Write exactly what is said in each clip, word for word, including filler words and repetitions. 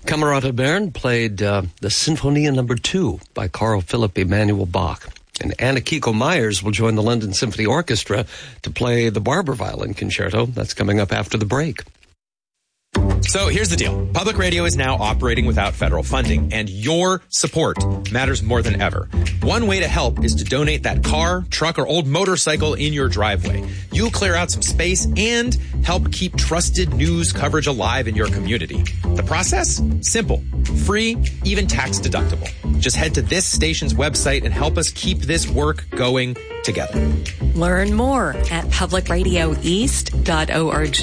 Camerata Bern played uh, the Sinfonia Number Two by Carl Philipp Emanuel Bach. And Anna Kiko Myers will join the London Symphony Orchestra to play the Barber Violin Concerto. That's coming up after the break. So here's the deal. Public radio is now operating without federal funding, and your support matters more than ever. One way to help is to donate that car, truck, or old motorcycle in your driveway. You'll clear out some space and help keep trusted news coverage alive in your community. The process? Simple, free, even tax deductible. Just head to this station's website and help us keep this work going together. Learn more at public radio east dot org.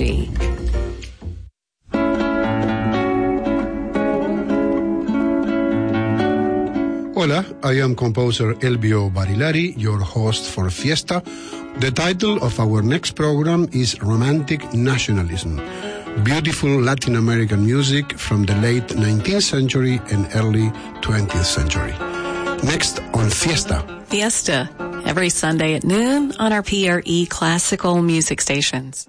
Hola, I am composer Elvio Barilari, your host for Fiesta. The title of our next program is Romantic Nationalism, beautiful Latin American music from the late nineteenth century and early twentieth century. Next on Fiesta. Fiesta, every Sunday at noon on our P R E classical music stations.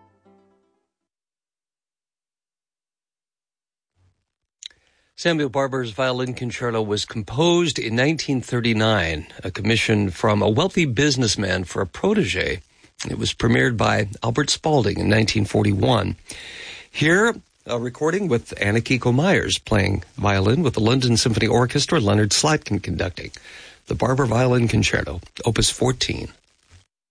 Samuel Barber's Violin Concerto was composed in nineteen thirty-nine, a commission from a wealthy businessman for a protege. It was premiered by Albert Spalding in nineteen forty-one. Here, a recording with Anna Kiko Myers playing violin with the London Symphony Orchestra, Leonard Slatkin conducting. The Barber Violin Concerto, Opus fourteen.